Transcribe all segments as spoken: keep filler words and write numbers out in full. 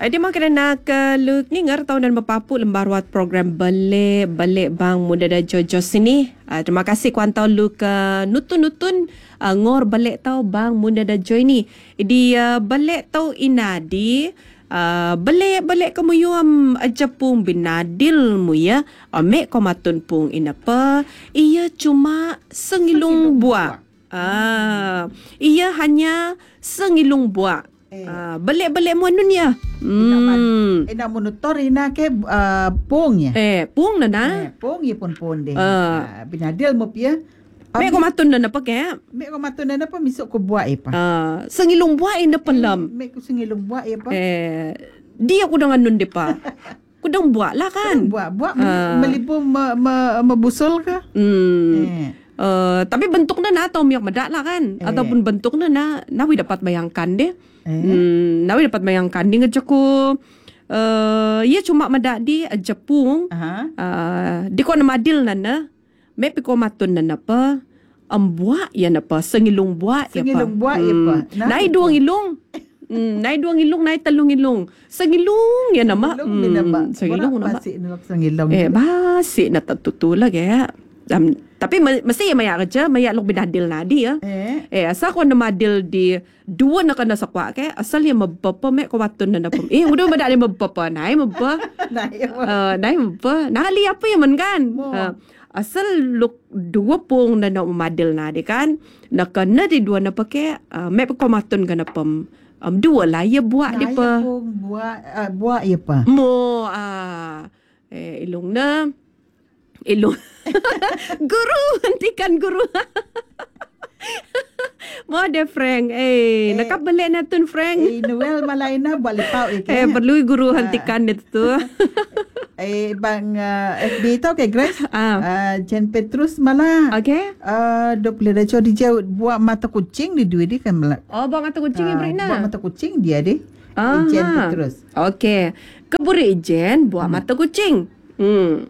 Ada makan nak lu ngingar tahun dan berpapu lembar wat program balik balik bang muda dah jojo sini. Uh, terima kasih kuan tahu lu ke nutun-nutun uh, ngor balik tahu bang muda dah join ni. Di uh, balik tahu inadi uh, balik-balik kamu yuam Jepung binadil mu ya. Amek komatun pung inapa? Ia cuma sengilung buah. Ah, ia hanya sengilung buah. Eh. Uh, balik-balik mu anun ya. Hmm. Ina monotor ina ke uh, pong ya. Eh, pong na na. Eh, pong ya pun pon deh. Uh. Uh, binadil mo pia. Mek ko matun na pa kaya. Mek ko matun na pa misok ko buat eh pa. Uh, sengilong buat ina pelam. Mek ko sengilong buat eh pa. Eh, dia ku dengan nun de pa. Ku dang buat lah kan. Buat buat uh. melibu me, me, mebusul ke? Hmm. Eh. Uh, tapi bentuknya na atau miyak medak lah kan. Eh. Ataupun bentuknya na nawi dapat bayangkan deh. Eh. Hmm, nawi dapat bayangkan di ngejaku uh, ia cuma medak di Jepung. Uh-huh. Uh, di ko na madil nana. May piko matun nana pa. Ang buwa yan na pa. Sengilong buwa ya pa. Sengilong buwa ya pa. Hmm. Nai duang ilong. Hmm, nai duang ilong, nai talong ilong. Sengilong yan nama. Hmm, sengilong nama. Basi nilap sengilong. Eh, basi na tatutulag eh. Um, tapi mesti ya maya kerja maya lok binadil nadi ya. Eh, eh asa ko na madil di dua na kana sa kwa ke asal ya mabapa me ko watun na napom. Eh udah madali mabapa nai mabapa. Nai. Uh, nai mabapa. Nali apa ya man kan? Uh, asal lok dua pong na na umadil nadi kan. Nakana di dua na pake uh, me ko matun kana pom. Um, dua lah ya buat di pa. Buat uh, buat ya pa. Mo ah uh, eh ilong na ilong guru hentikan guru mo de Frank eh, eh nakabalik na tun Frank eh Noel malay na balipau eh eh perlu guru hentikan itu eh bang uh, F B tau ke Grace ah uh, Jen Petrus malah okey uh, dok boleh dah di jauh buat mata kucing di dua dia kan malah oh buat mata kucing uh, Ibrina buat mata kucing dia deh ah, Jen Petrus okey keburi Jen buat hmm. mata kucing hmm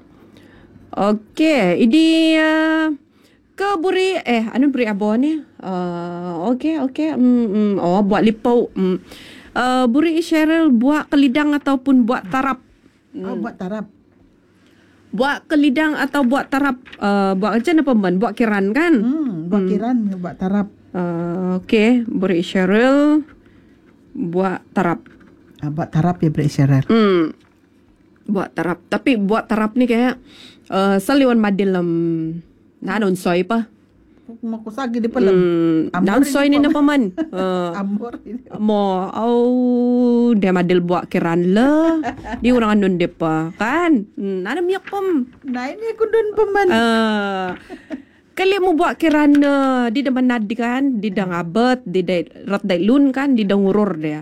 okey ini uh, ke buri eh anu beri abo ni uh, okey okey mm, mm, oh buat lipau mm. uh, buri Cheryl buat kelidang ataupun buat tarap mm. oh buat tarap buat kelidang atau buat tarap uh, buat macam apa man buat kiran kan hmm, buat mm. kiran buat tarap uh, okey buri Cheryl buat tarap ah, buat tarap ya buri Cheryl hmm. buat tarap tapi buat tarap ni kayak uh, saliwan madilam na non soy pa makusagi di palam mm, non soy ni na pa man uh, amor mo au de madil buat kiran le di orang anon de pa kan mm, na miyak pam na ini aku dun paman uh, kali mo buat kiran uh, di daman nad kan di dang abet di dai rat dai lun kan di dang urur dia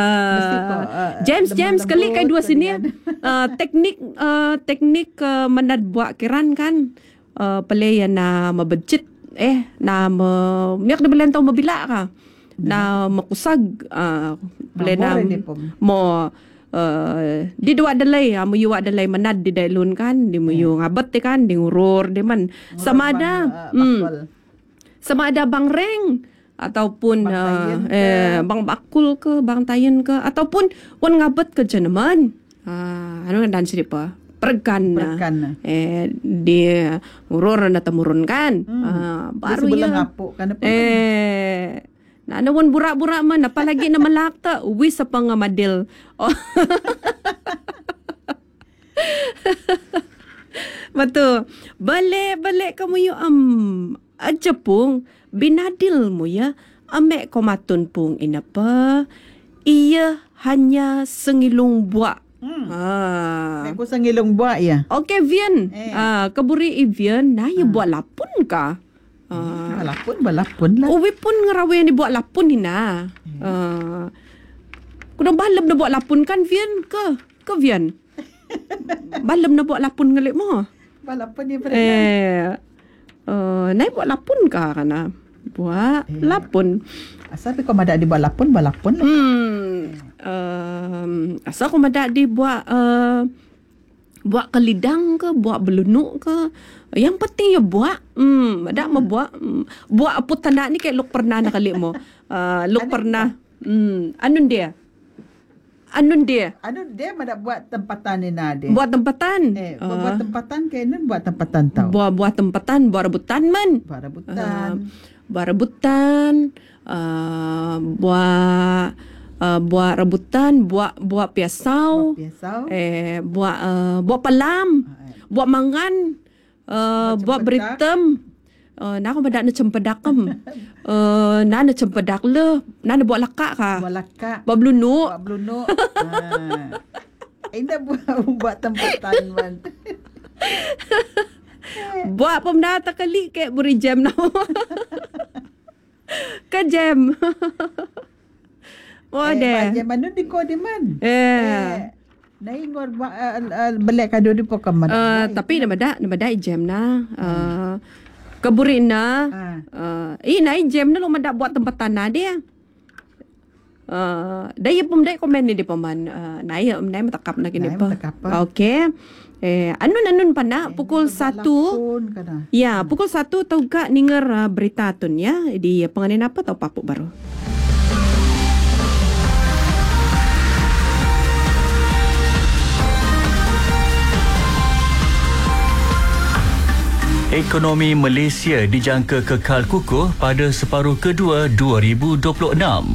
ah James James kali kay dua sini uh, teknik uh, teknik uh, manad buat kiran kan uh, palayan na mabudget eh na ma, miyak na balentaw mabila ka na makusag uh, pala na mo Uh, di dua dalay ha mo yuwa dalay manad di dailun kan di mo yung abot di kan di ngurur di man sama ada uh, mm, sama ada bang reng ataupun bang, uh, eh, bang bakul ke bang tayen ke ataupun wan ngabot ke dyan naman uh, ano nga dan sila pa pergan na eh di ngurur na tamurun kan hmm. uh, baru ya kan eh na nawan burak-burak man apalagi na malakta uwi sa pangamadil oh. Betul balik-balik kamu yung um, aja pong binadil mo ya ame komatun pong inapa iya hanya sengilong buak hmm. ah. Aku sengilong buak ya okay Vian eh. ah, kaburi Vian na yung ah. buat lapun ka Uh, balapun balapun lah. Uwi pun ngerawe yang dibuat lapun ni na. Hmm. Uh, Kudang balem na buat lapun kan Vian ke? Ke Vian? Balem na buat lapun ngalik mo. Balapun ni pernah. Eh. Uh, naik buat lapun ka kana? Buat eh. lapun. Asal kau madak dibuat lapun balapun lah. Hmm. Um, asal kau madak dibuat uh, buat kelidang ke, buat belunuk ke. Yang penting ya buat. Hmm, ada hmm. mau buat. Hmm. Buat apa tanda ni kayak luk pernah nak kali mo. Uh, luk pernah. Hmm, anun dia? Anu dia? Anu dia mana buat tempatan ni nak dia. Buat tempatan. Eh, uh, buat tempatan ke ni buat tempatan tau. Buat buat tempatan, buat rebutan man. Buat rebutan. Uh, buat rebutan, uh, buat uh, buat rebutan, buat buat piasau. Buat piasau. Eh, buat uh, buat palam. Uh, eh. Buat mangan. Uh, buat, buat beritem. Uh, nak apa dak nak cempedak kem. Uh, nak nak cempedak le. Nak nak buat lakak ka? Buat lakak. Buat blunuk. Buat blunuk. Ha. Indah buat buat tempatan man. Buat pemda tak kali ke beri jam nak. Ke jam. Oh eh, deh. Jam mana di ko di man? Eh. eh. Nai ngor buat uh, uh, belak kado di pokok man. Uh, tapi nama dak nama dak jam na. Uh, Keburin na. Uh, eh, naik jam na lo mandak buat tempatan na dia. Uh, daya pun daya komen ni dia paman. Uh, naik naik matakap na kini pa. Okay. Eh, anun anun pa na pukul satu. Ya, pukul satu tau ka ninger uh, berita tun ya di penganin apa tau papuk baru. Ekonomi Malaysia dijangka kekal kukuh pada separuh kedua dua ribu dua puluh enam.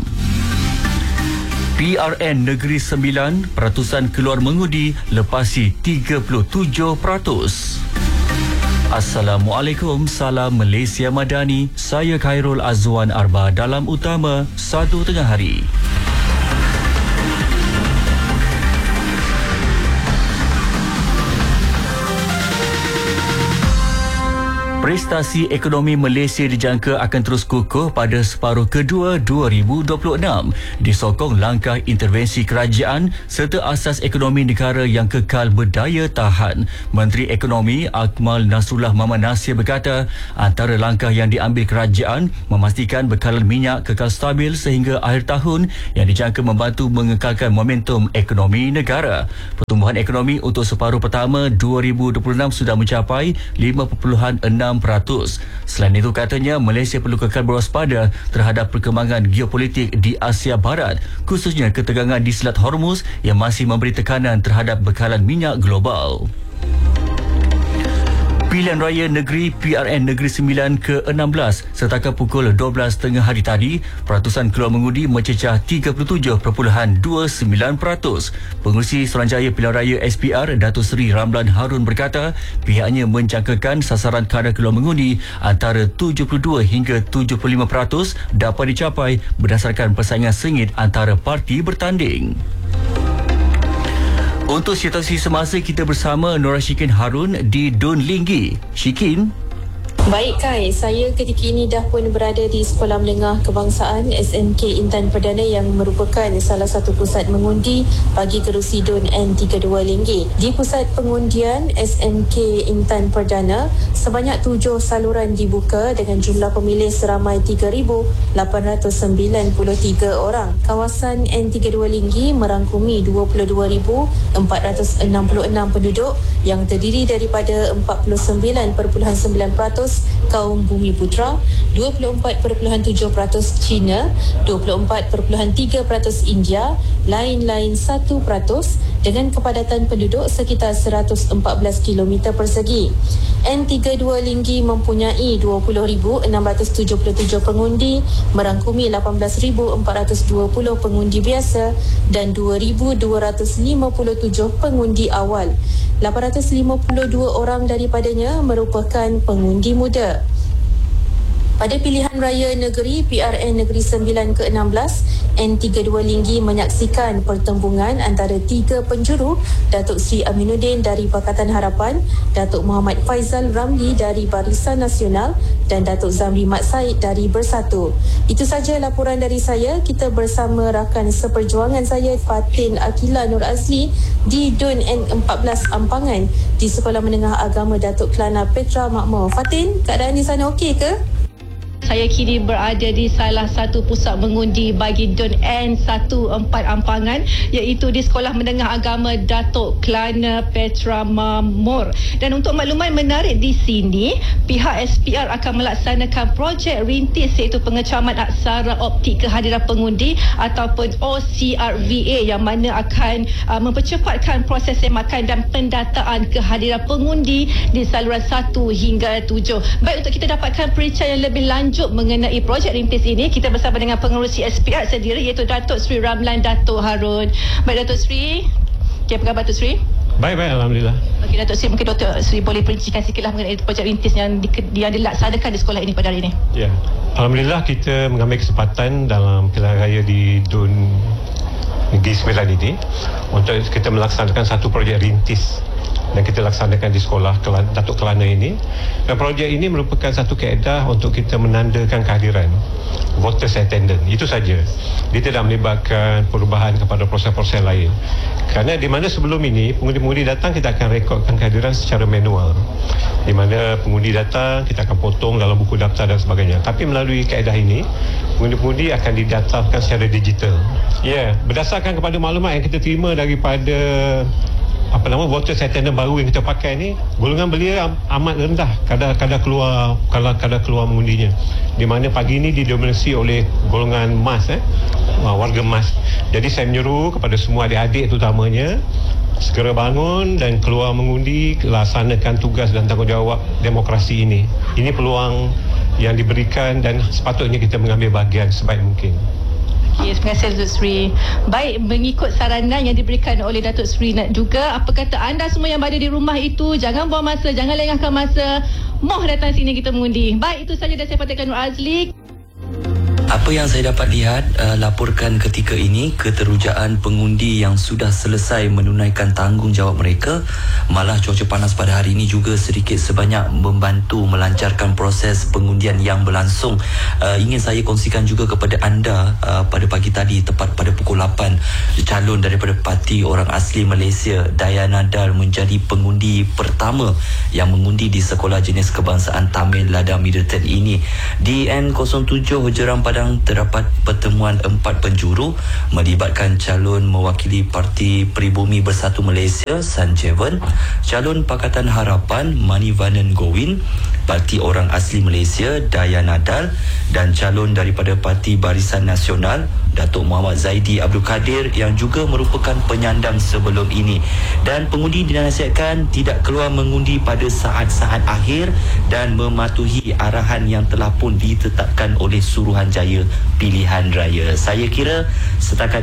P R N Negeri Sembilan, peratusan keluar mengundi lepasi tiga puluh tujuh peratus. Assalamualaikum, salam Malaysia Madani. Saya Khairul Azwan Arba dalam utama satu tengah hari. Prestasi ekonomi Malaysia dijangka akan terus kukuh pada separuh kedua dua ribu dua puluh enam disokong langkah intervensi kerajaan serta asas ekonomi negara yang kekal berdaya tahan. Menteri Ekonomi Akmal Nasrullah Muhammad Nasir berkata antara langkah yang diambil kerajaan memastikan bekalan minyak kekal stabil sehingga akhir tahun yang dijangka membantu mengekalkan momentum ekonomi negara. Pertumbuhan ekonomi untuk separuh pertama dua ribu dua puluh enam sudah mencapai lima perpuluhan enam peratus. Selain itu katanya Malaysia perlu kekal berwaspada terhadap perkembangan geopolitik di Asia Barat, khususnya ketegangan di Selat Hormuz yang masih memberi tekanan terhadap bekalan minyak global. Pilihan Raya Negeri P R N Negeri Sembilan ke enam belas setakat pukul dua belas tengah hari tadi, peratusan keluar mengundi mencecah tiga puluh tujuh perpuluhan dua sembilan peratus. Pengurusi Suruhanjaya Pilihan Raya S P R Datuk Seri Ramlan Harun berkata pihaknya menjangkakan sasaran kadar keluar mengundi antara tujuh puluh dua hingga tujuh puluh lima peratus dapat dicapai berdasarkan persaingan sengit antara parti bertanding. Untuk situasi semasa kita bersama Nora Shikin Harun di Dun Linggi. Shikin. Baik Kai, saya ketika ini dah pun berada di Sekolah Menengah Kebangsaan S M K Intan Perdana yang merupakan salah satu pusat mengundi bagi kerusi Dun N tiga puluh dua Linggi. Di pusat pengundian S M K Intan Perdana, sebanyak tujuh saluran dibuka dengan jumlah pemilih seramai tiga ribu lapan ratus sembilan puluh tiga orang. Kawasan N tiga puluh dua Linggi merangkumi dua puluh dua ribu empat ratus enam puluh enam penduduk yang terdiri daripada empat puluh sembilan perpuluhan sembilan peratus kaum Bumi Putra, dua puluh empat perpuluhan tujuh peratus Cina, dua puluh empat perpuluhan tiga peratus India, lain-lain satu peratus dengan kepadatan penduduk sekitar seratus empat belas kilometer persegi. N tiga puluh dua Linggi mempunyai dua puluh ribu enam ratus tujuh puluh tujuh pengundi, merangkumi lapan belas ribu empat ratus dua puluh pengundi biasa dan dua ribu dua ratus lima puluh tujuh pengundi awal. lapan ratus lima puluh dua orang daripadanya merupakan pengundi muda. Pada pilihan raya negeri P R N Negeri Sembilan ke enam belas, N tiga puluh dua Linggi menyaksikan pertembungan antara tiga penjuru, Datuk Seri Aminuddin dari Pakatan Harapan, Datuk Muhammad Faizal Ramli dari Barisan Nasional dan Datuk Zamri Mat Said dari Bersatu. Itu saja laporan dari saya. Kita bersama rakan seperjuangan saya Fatin Akila Nur Azli di Dun N empat belas Ampangan di Sekolah Menengah Agama Datuk Kelana Petra Makmur. Fatin, keadaan di sana okey ke? Saya kini berada di salah satu pusat mengundi bagi D U N N satu empat Ampangan, iaitu di Sekolah Menengah Agama Datuk Kelana Petra Mamor. Dan untuk makluman menarik di sini, pihak S P R akan melaksanakan projek rintis iaitu pengecaman aksara optik kehadiran pengundi ataupun O C R V A, yang mana akan uh, mempercepatkan proses semakan dan pendataan kehadiran pengundi di saluran satu hingga tujuh. Baik, untuk kita dapatkan perincian yang lebih lanjut mengenai projek rintis ini, kita bersama dengan pengerusi S P R sendiri iaitu Datuk Sri Ramlan Dato' Harun. Baik, Datuk Sri. Okay, apa khabar Datuk Sri? Baik, baik, Alhamdulillah. Okey, Datuk Sri, mungkin Datuk Sri boleh perincikan sikitlah mengenai projek rintis yang, di, yang dilaksanakan di sekolah ini pada hari ini. Ya, Alhamdulillah kita mengambil kesempatan dalam pilihan raya di D U N Negeri Sembilan ini untuk kita melaksanakan satu projek rintis dan kita laksanakan di sekolah Datuk Kelana ini. Dan projek ini merupakan satu kaedah untuk kita menandakan kehadiran voters attendance. Itu saja. Dia tidak melibatkan perubahan kepada proses-proses lain. Kerana di mana sebelum ini pengundi-pengundi datang, kita akan rekodkan kehadiran secara manual. Di mana pengundi datang, kita akan potong dalam buku daftar dan sebagainya. Tapi melalui kaedah ini, pengundi-pengundi akan didaftarkan secara digital. Ya, berdasarkan kepada maklumat yang kita terima daripada apa nama voters attendance baru yang kita pakai ni, golongan belia amat rendah kadar kadar keluar kadar kadar keluar mengundinya, di mana pagi ini didominasi oleh golongan mas eh warga mas. Jadi saya menyeru kepada semua adik-adik terutamanya segera bangun dan keluar mengundi, laksanakan tugas dan tanggungjawab demokrasi ini. Ini peluang yang diberikan dan sepatutnya kita mengambil bahagian sebaik mungkin. Okay, terima kasih Datuk Sri. Baik, mengikut saranan yang diberikan oleh Datuk Sri juga, apa kata anda semua yang berada di rumah itu, jangan buang masa, jangan lengahkan masa, moh datang sini kita mengundi. Baik, itu saja dari saya Fatihah Nur Azli. Apa yang saya dapat lihat, uh, laporkan ketika ini keterujaan pengundi yang sudah selesai menunaikan tanggungjawab mereka. Malah cuaca panas pada hari ini juga sedikit sebanyak membantu melancarkan proses pengundian yang berlangsung. Uh, ingin saya kongsikan juga kepada anda uh, pada pagi tadi, tepat pada pukul lapan, calon daripada Parti Orang Asli Malaysia Dayana Dal menjadi pengundi pertama yang mengundi di Sekolah Jenis Kebangsaan Tamil Ladang Middleton ini. Di N kosong tujuh Jeram Padang terdapat pertemuan empat penjuru melibatkan calon mewakili Parti Peribumi Bersatu Malaysia Sanjeevan, calon Pakatan Harapan Manivanan Gowin, Parti Orang Asli Malaysia Dayana Dal dan calon daripada Parti Barisan Nasional Datuk Muhammad Zaidi Abdul Kadir yang juga merupakan penyandang sebelum ini. Dan pengundi dinasihatkan tidak keluar mengundi pada saat-saat akhir dan mematuhi arahan yang telah pun ditetapkan oleh Suruhanjaya Pilihan Raya. Saya kira setakat